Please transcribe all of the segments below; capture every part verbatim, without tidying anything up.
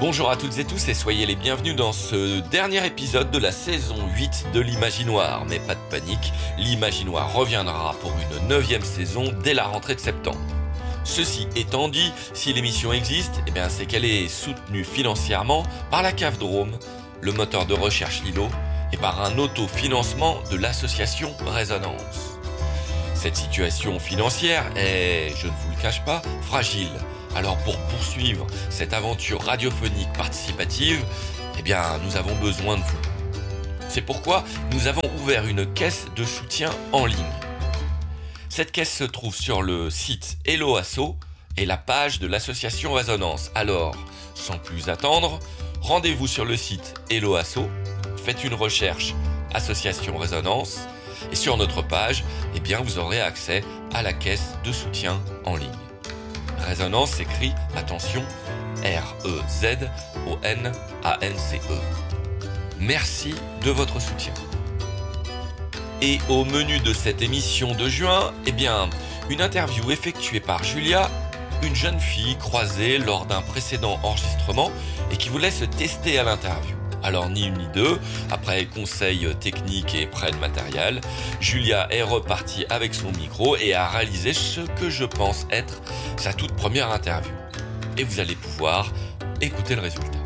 Bonjour à toutes et tous et soyez les bienvenus dans ce dernier épisode de la saison huit de l'Imaginoire. Mais pas de panique, l'Imaginoire reviendra pour une neuvième saison dès la rentrée de septembre. Ceci étant dit, si l'émission existe, eh bien c'est qu'elle est soutenue financièrement par la C A F Drôme, le moteur de recherche Lilo, et par un autofinancement de l'association Résonance. Cette situation financière est, je ne vous le cache pas, fragile. Alors pour poursuivre cette aventure radiophonique participative, eh bien nous avons besoin de vous. C'est pourquoi nous avons ouvert une caisse de soutien en ligne. Cette caisse se trouve sur le site Hello Asso et la page de l'association Résonance. Alors, sans plus attendre, rendez-vous sur le site Hello Asso, faites une recherche Association Résonance et sur notre page, eh bien vous aurez accès à la caisse de soutien en ligne. Résonance s'écrit, attention, R E Z O N A N C E. Merci de votre soutien. Et au menu de cette émission de juin, eh bien, une interview effectuée par Julia, une jeune fille croisée lors d'un précédent enregistrement et qui voulait se tester à l'interview. Alors ni une ni deux, après conseils techniques et prêt de matériel, Julia est repartie avec son micro et a réalisé ce que je pense être sa toute première interview. Et vous allez pouvoir écouter le résultat.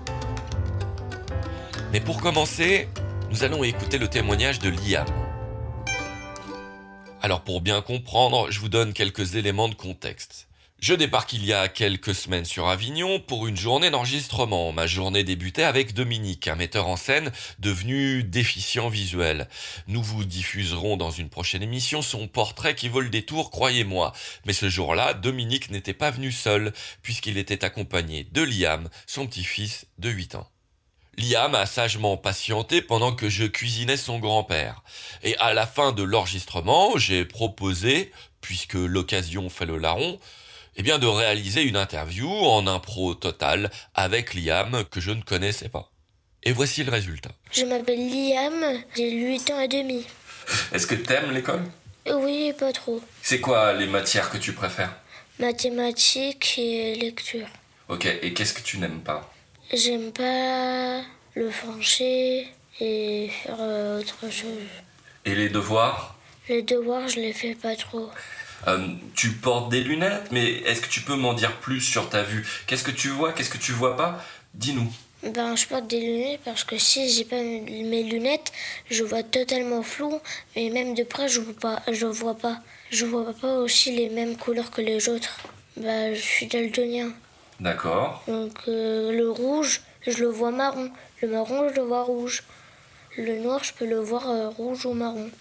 Mais pour commencer, nous allons écouter le témoignage de Liam. Alors pour bien comprendre, je vous donne quelques éléments de contexte. Je débarque il y a quelques semaines sur Avignon pour une journée d'enregistrement. Ma journée débutait avec Dominique, un metteur en scène devenu déficient visuel. Nous vous diffuserons dans une prochaine émission son portrait qui vaut le détour, croyez-moi. Mais ce jour-là, Dominique n'était pas venu seul, puisqu'il était accompagné de Liam, son petit-fils de huit ans. Liam a sagement patienté pendant que je cuisinais son grand-père. Et à la fin de l'enregistrement, j'ai proposé, puisque l'occasion fait le larron, eh bien de réaliser une interview en impro total avec Liam que je ne connaissais pas. Et voici le résultat. Je m'appelle Liam, j'ai huit ans et demi. Est-ce que t'aimes l'école ? Oui, pas trop. C'est quoi les matières que tu préfères ? Mathématiques et lecture. Ok, et qu'est-ce que tu n'aimes pas ? J'aime pas le français et faire euh, autre chose. Et les devoirs ? Les devoirs, je les fais pas trop. Euh, tu portes des lunettes, mais est-ce que tu peux m'en dire plus sur ta vue ? Qu'est-ce que tu vois ? Qu'est-ce que tu vois pas ? Dis-nous. Ben, je porte des lunettes parce que si j'ai pas mes lunettes, je vois totalement flou. Et même de près, je vois pas. Je vois pas. Je vois pas aussi les mêmes couleurs que les autres. Ben, je suis daltonien. D'accord. Donc euh, le rouge, je le vois marron. Le marron, je le vois rouge. Le noir, je peux le voir euh, rouge ou marron.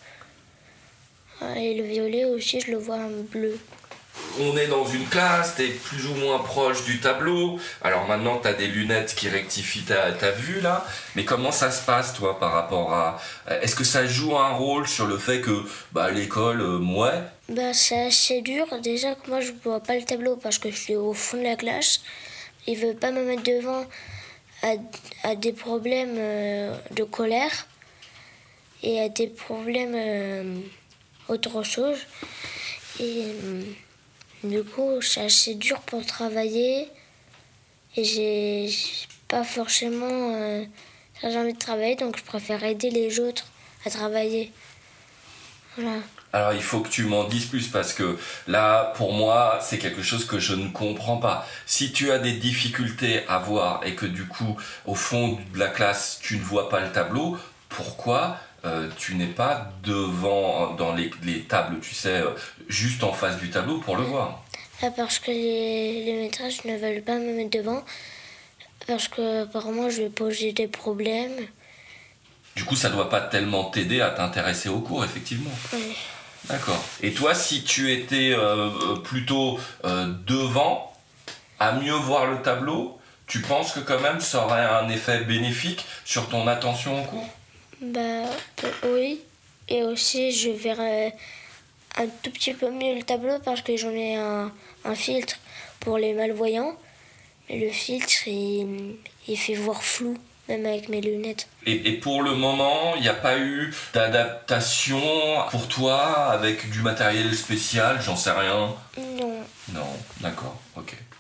Et le violet aussi, je le vois en bleu. On est dans une classe, t'es plus ou moins proche du tableau. Alors maintenant, t'as des lunettes qui rectifient ta, ta vue, là. Mais comment ça se passe, toi, par rapport à... Est-ce que ça joue un rôle sur le fait que, bah, à l'école, euh, ouais Bah, c'est assez dur. Déjà que moi, je vois pas le tableau parce que je suis au fond de la classe. Il veut pas me mettre devant à, à des problèmes euh, de colère et à des problèmes... Euh, autre chose. Et euh, du coup, c'est assez dur pour travailler. Et j'ai, j'ai pas forcément euh, j'ai envie de travailler, donc je préfère aider les autres à travailler. Voilà. Alors il faut que tu m'en dises plus parce que là, pour moi, c'est quelque chose que je ne comprends pas. Si tu as des difficultés à voir et que du coup, au fond de la classe, tu ne vois pas le tableau, pourquoi Euh, tu n'es pas devant, dans les, les tables, tu sais, euh, juste en face du tableau pour le voir. Ah, parce que les, les maîtresses ne veulent pas me mettre devant, parce que apparemment je vais poser des problèmes. Du coup, ça ne doit pas tellement t'aider à t'intéresser au cours, effectivement. Oui. D'accord. Et toi, si tu étais euh, plutôt euh, devant, à mieux voir le tableau, tu penses que quand même ça aurait un effet bénéfique sur ton attention au cours ? Bah euh, oui, et aussi je verrai un tout petit peu mieux le tableau parce que j'en ai un, un filtre pour les malvoyants. Mais le filtre, il, il fait voir flou, même avec mes lunettes. Et, et pour le moment, il n'y a pas eu d'adaptation pour toi avec du matériel spécial, j'en sais rien ? Non. Non, d'accord, ok.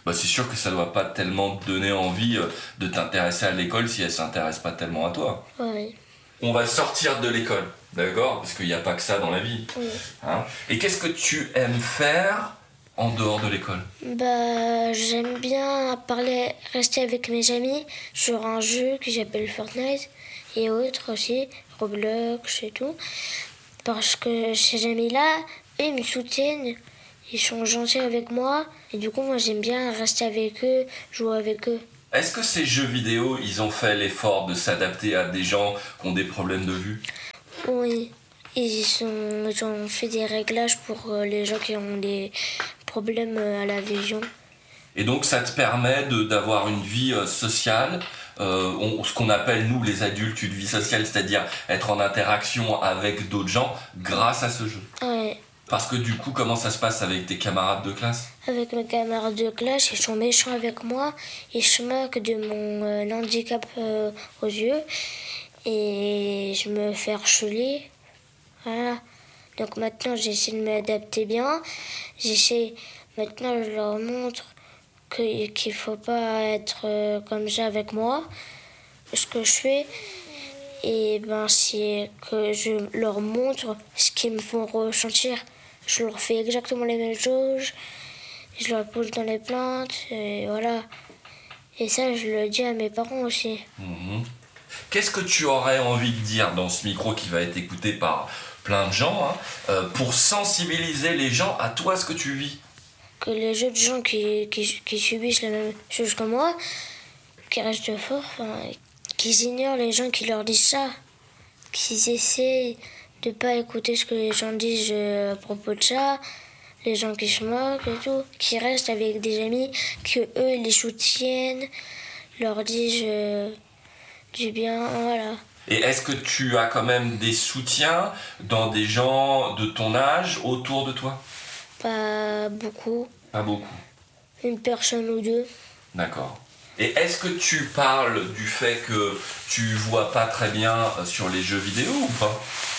Bah, c'est sûr que ça doit pas tellement te donner envie euh, de t'intéresser à l'école si elle s'intéresse pas tellement à toi. Oui. On va sortir de l'école, d'accord ? Parce qu'il n'y a pas que ça dans la vie. Oui. Hein ? Et qu'est-ce que tu aimes faire en dehors de l'école ? Bah, j'aime bien parler, rester avec mes amis sur un jeu que j'appelle Fortnite et autres aussi, Roblox et tout. Parce que ces amis-là, eux, ils me soutiennent, ils sont gentils avec moi. Et du coup, moi, j'aime bien rester avec eux, jouer avec eux. Est-ce que ces jeux vidéo, ils ont fait l'effort de s'adapter à des gens qui ont des problèmes de vue ? Oui, ils, sont, ils ont fait des réglages pour les gens qui ont des problèmes à la vision. Et donc ça te permet de, d'avoir une vie euh, sociale, euh, on, ce qu'on appelle nous les adultes une vie sociale, c'est-à-dire être en interaction avec d'autres gens grâce à ce jeu. Ouais. Parce que du coup, comment ça se passe avec tes camarades de classe ? Avec mes camarades de classe, ils sont méchants avec moi, ils se moquent de mon euh, handicap euh, aux yeux et je me fais harceler. Voilà. Donc maintenant, j'essaie de m'adapter bien. J'essaie, maintenant, je leur montre que, qu'il ne faut pas être euh, comme ça avec moi. Ce que je fais, et ben, c'est que je leur montre ce qu'ils me font ressentir. Je leur fais exactement les mêmes choses. Je leur pose dans les plantes, et voilà. Et ça, je le dis à mes parents aussi. Mmh. Qu'est-ce que tu aurais envie de dire dans ce micro qui va être écouté par plein de gens, hein, euh, pour sensibiliser les gens à toi, ce que tu vis ? Que les autres gens qui, qui, qui subissent la même chose que moi, qui restent forts, enfin, qu'ils ignorent les gens qui leur disent ça. Qu'ils essaient de ne pas écouter ce que les gens disent à propos de ça. Les gens qui se moquent et tout, qui restent avec des amis, que eux les soutiennent, leur disent euh, du bien, voilà. Et est-ce que tu as quand même des soutiens dans des gens de ton âge autour de toi ? Pas beaucoup. Pas beaucoup. Une personne ou deux. D'accord. Et est-ce que tu parles du fait que tu vois pas très bien sur les jeux vidéo ou pas ?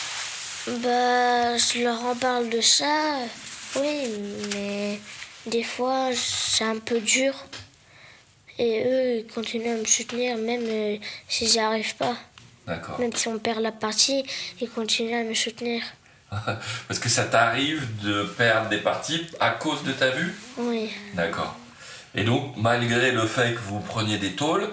Bah, je leur en parle de ça. Oui, mais des fois, c'est un peu dur. Et eux, ils continuent à me soutenir, même euh, s'ils n'y arrivent pas. D'accord. Même si on perd la partie, ils continuent à me soutenir. Parce que ça t'arrive de perdre des parties à cause de ta vue ? Oui. D'accord. Et donc, malgré le fait que vous preniez des tôles,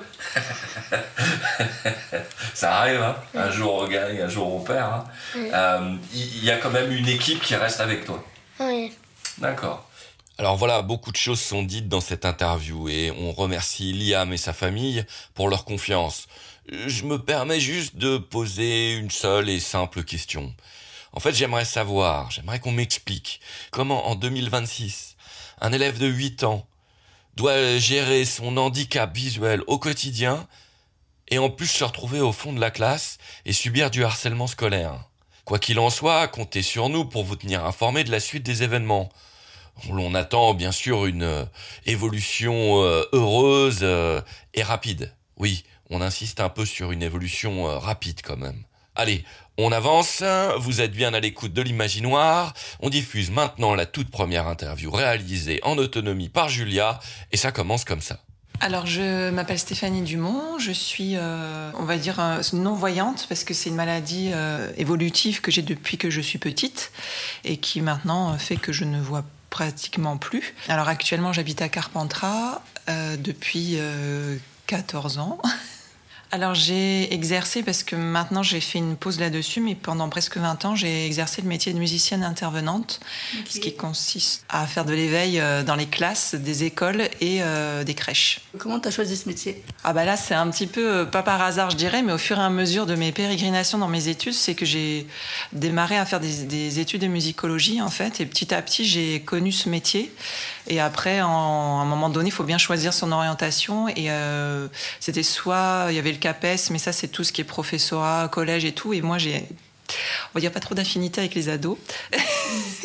ça arrive, hein ? Un jour on gagne, un jour on perd. Hein. Oui. Euh, y, y a quand même une équipe qui reste avec toi. Oui. D'accord. Alors voilà, beaucoup de choses sont dites dans cette interview et on remercie Liam et sa famille pour leur confiance. Je me permets juste de poser une seule et simple question. En fait, j'aimerais savoir, j'aimerais qu'on m'explique comment en deux mille vingt-six, un élève de huit ans doit gérer son handicap visuel au quotidien et en plus se retrouver au fond de la classe et subir du harcèlement scolaire. Quoi qu'il en soit, comptez sur nous pour vous tenir informés de la suite des événements. On attend bien sûr une euh, évolution euh, heureuse euh, et rapide. Oui, on insiste un peu sur une évolution euh, rapide quand même. Allez, on avance, vous êtes bien à l'écoute de l'Imaginoire. On diffuse maintenant la toute première interview réalisée en autonomie par Julia et ça commence comme ça. Alors, je m'appelle Stéphanie Dumont, je suis, euh, on va dire, euh, non-voyante parce que c'est une maladie euh, évolutive que j'ai depuis que je suis petite et qui maintenant fait que je ne vois pratiquement plus. Alors actuellement, j'habite à Carpentras euh, depuis euh, quatorze ans. Alors j'ai exercé, parce que maintenant j'ai fait une pause là-dessus, mais pendant presque vingt ans, j'ai exercé le métier de musicienne intervenante, okay. Ce qui consiste à faire de l'éveil dans les classes des écoles et euh, des crèches. Comment tu as choisi ce métier ? Ah bah là, c'est un petit peu, pas par hasard je dirais, mais au fur et à mesure de mes pérégrinations dans mes études, c'est que j'ai démarré à faire des, des études de musicologie en fait, et petit à petit j'ai connu ce métier. Et après, en, à un moment donné, il faut bien choisir son orientation. Et euh, c'était soit, il y avait le CAPES, mais ça, c'est tout ce qui est professorat, collège et tout. Et moi, j'ai, on va dire, pas trop d'affinité avec les ados.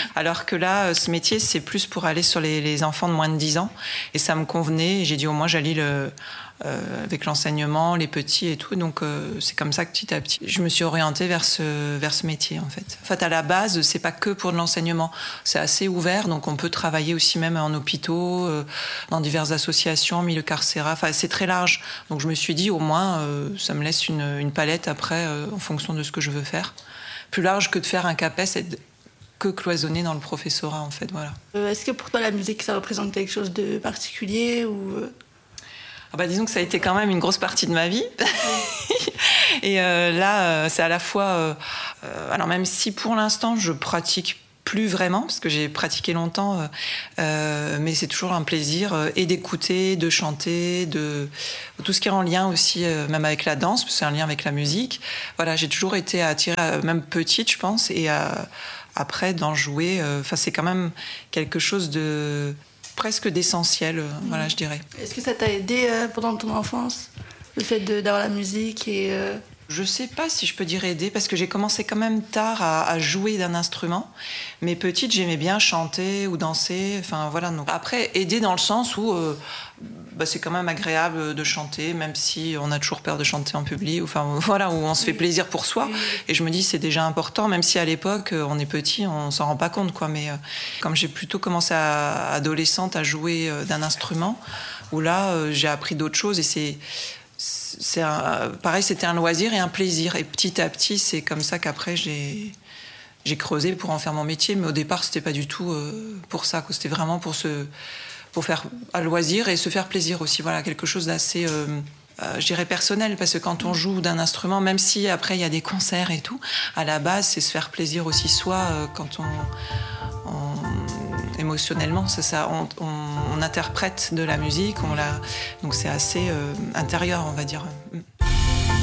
Alors que là, ce métier, c'est plus pour aller sur les, les enfants de moins de dix ans. Et ça me convenait. Et j'ai dit, au moins, j'allie le, euh, avec l'enseignement, les petits et tout. Donc, euh, c'est comme ça que petit à petit, je me suis orientée vers ce, vers ce métier, en fait. En fait, à la base, c'est pas que pour de l'enseignement. C'est assez ouvert. Donc, on peut travailler aussi même en hôpitaux, euh, dans diverses associations, milieu carcéral. Enfin, c'est très large. Donc, je me suis dit, au moins, euh, ça me laisse une, une palette après, euh, en fonction de ce que je veux faire. Plus large que de faire un CAPES et de, que cloisonner dans le professorat, en fait, voilà. Euh, est-ce que pour toi, la musique, ça représente quelque chose de particulier ou... Ah bah, disons que ça a été quand même une grosse partie de ma vie. Et euh, là, euh, c'est à la fois... Euh, euh, alors même si pour l'instant, je pratique plus vraiment, parce que j'ai pratiqué longtemps, euh, euh, mais c'est toujours un plaisir, euh, et d'écouter, de chanter, de tout ce qui est en lien aussi, euh, même avec la danse, parce que c'est un lien avec la musique. Voilà, j'ai toujours été attirée, euh, même petite, je pense, et euh, après, d'en jouer, enfin, euh, c'est quand même quelque chose de presque d'essentiel, euh, mmh. voilà, je dirais. Est-ce que ça t'a aidé euh, pendant ton enfance, le fait de, d'avoir la musique et... Euh... Je sais pas si je peux dire aider, parce que j'ai commencé quand même tard à, à jouer d'un instrument. Mais petite, j'aimais bien chanter ou danser. Enfin, voilà. Donc, après, aider dans le sens où euh, bah, c'est quand même agréable de chanter, même si on a toujours peur de chanter en public. Enfin, voilà, où on se fait plaisir pour soi. Et je me dis, c'est déjà important, même si à l'époque, on est petit, on s'en rend pas compte, quoi. Mais euh, comme j'ai plutôt commencé à, adolescente à jouer euh, d'un instrument, où là, euh, j'ai appris d'autres choses et c'est... C'est un, pareil, c'était un loisir et un plaisir. Et petit à petit, c'est comme ça qu'après, j'ai, j'ai creusé pour en faire mon métier. Mais au départ, c'était pas du tout euh, pour ça. Quoi. C'était vraiment pour, se, pour faire un loisir et se faire plaisir aussi. Voilà, quelque chose d'assez, euh, euh, je dirais, personnel. Parce que quand on joue d'un instrument, même si après, il y a des concerts et tout, à la base, c'est se faire plaisir aussi soi euh, quand on... on émotionnellement, c'est ça, on, on, on interprète de la musique, on la, donc c'est assez euh, intérieur, on va dire.